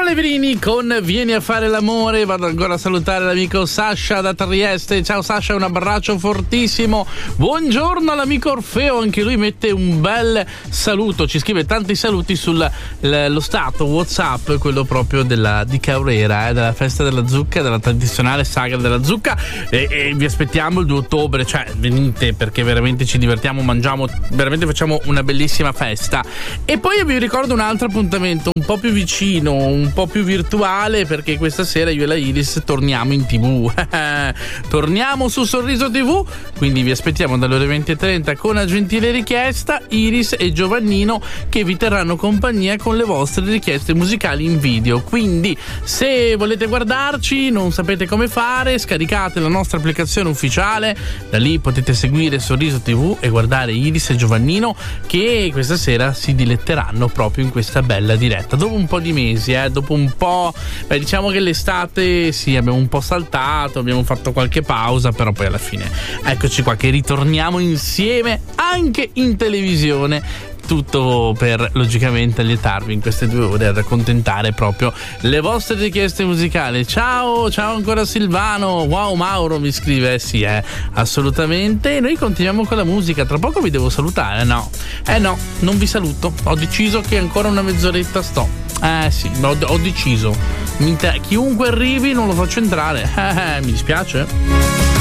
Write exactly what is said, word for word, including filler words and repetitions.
Levrini con Vieni a fare l'amore. Vado ancora a salutare l'amico Sasha da Trieste. Ciao Sasha, un abbraccio fortissimo. Buongiorno all'amico Orfeo, anche lui mette un bel saluto, ci scrive tanti saluti sullo stato WhatsApp, quello proprio della, di Caurera, eh, della festa della zucca, della tradizionale sagra della zucca, e, e vi aspettiamo il due ottobre, cioè venite perché veramente ci divertiamo, mangiamo, veramente facciamo una bellissima festa. E poi vi ricordo un altro appuntamento un po' più vicino, un po' più virtuale, perché questa sera io e la Iris torniamo in tv. Torniamo su Sorriso tivù, quindi vi aspettiamo dalle ore venti e trenta con una gentile richiesta, Iris e Giovannino che vi terranno compagnia con le vostre richieste musicali in video. Quindi se volete guardarci, non sapete come fare, scaricate la nostra applicazione ufficiale, da lì potete seguire Sorriso tivù e guardare Iris e Giovannino che questa sera si diletteranno proprio in questa bella diretta. Dopo un po' di mesi, eh, dopo un po', beh, diciamo che l'estate sì, abbiamo un po' saltato, abbiamo fatto qualche pausa, però poi alla fine eccoci qua che ritorniamo insieme anche in televisione. Tutto per logicamente allietarvi in queste due ore, ad accontentare proprio le vostre richieste musicali. Ciao, ciao ancora Silvano. Wow, Mauro mi scrive, eh sì, eh, assolutamente. E noi continuiamo con la musica. Tra poco vi devo salutare, no? Eh no, non vi saluto. Ho deciso che ancora una mezz'oretta sto. Eh sì, ho, ho deciso. Chiunque arrivi non lo faccio entrare. Eh, mi dispiace.